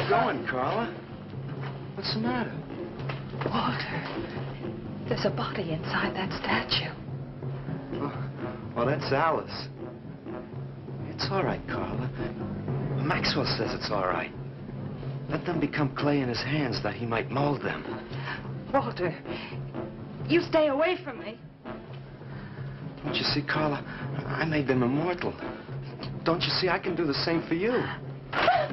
going, Carla? What's the matter? Walter, there's a body inside that statue. Oh, that's Alice. It's all right, Carla. Maxwell says it's all right. Let them become clay in his hands that he might mold them. Walter, you stay away from me. Don't you see, Carla? I made them immortal. Don't you see I can do the same for you?